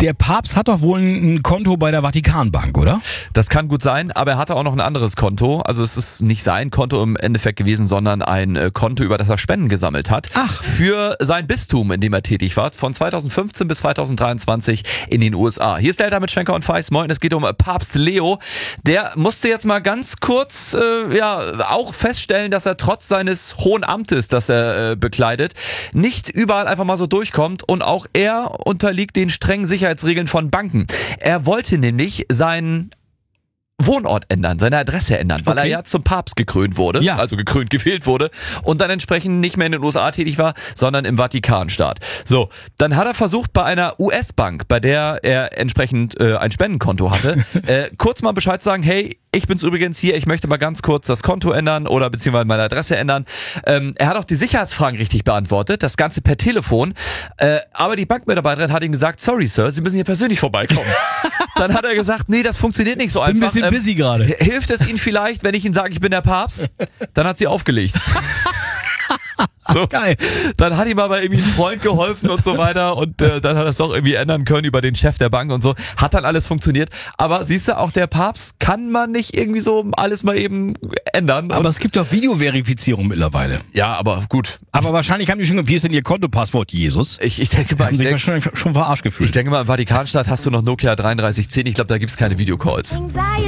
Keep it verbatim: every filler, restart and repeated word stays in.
Der Papst hat doch wohl ein Konto bei der Vatikanbank, oder? Das kann gut sein, aber er hatte auch noch ein anderes Konto. Also es ist nicht sein Konto im Endeffekt gewesen, sondern ein Konto, über das er Spenden gesammelt hat. Ach. Für sein Bistum, in dem er tätig war, von zweitausendfünfzehn bis zweitausenddreiundzwanzig in den U S A. Hier ist Delta mit Schwenker und Feist. Moin, es geht um Papst Leo. Der musste jetzt mal ganz kurz äh, ja auch feststellen, dass er trotz seines hohen Amtes, das er äh, bekleidet, nicht überall einfach mal so durchkommt, und auch er unterliegt den strengen Sicherheitsregeln von Banken. Er wollte nämlich seinen Wohnort ändern, seine Adresse ändern, weil Okay. er ja zum Papst gekrönt wurde, Ja. also gekrönt gewählt wurde und dann entsprechend nicht mehr in den U S A tätig war, sondern im Vatikanstaat. So, dann hat er versucht, bei einer U S-Bank, bei der er entsprechend äh, ein Spendenkonto hatte, äh, kurz mal Bescheid zu sagen, hey, ich bin's übrigens hier, ich möchte mal ganz kurz das Konto ändern oder beziehungsweise meine Adresse ändern. Ähm, er hat auch die Sicherheitsfragen richtig beantwortet, das Ganze per Telefon, äh, aber die Bankmitarbeiterin hat ihm gesagt, sorry Sir, Sie müssen hier persönlich vorbeikommen. Dann hat er gesagt, nee, das funktioniert nicht so Bin ein einfach. bisschen Ähm, busy gerade. Hilft es Ihnen vielleicht, wenn ich Ihnen sage, ich bin der Papst? Dann hat sie aufgelegt. So. Geil. Dann hat ihm aber irgendwie ein Freund geholfen und so weiter und äh, dann hat er es doch irgendwie ändern können über den Chef der Bank und so. Hat dann alles funktioniert. Aber siehst du, auch der Papst kann man nicht irgendwie so alles mal eben ändern. Aber Und, es gibt doch Videoverifizierung mittlerweile. ja, aber gut. Aber wahrscheinlich haben die schon, wie ist denn ihr Kontopasswort, Jesus? Ich, ich denke mal, Haben ich, sich denk, schon, schon verarscht gefühlt. ich denke mal, im Vatikanstaat hast du noch Nokia dreiunddreißig zehn. Ich glaube, da gibt's keine Videocalls.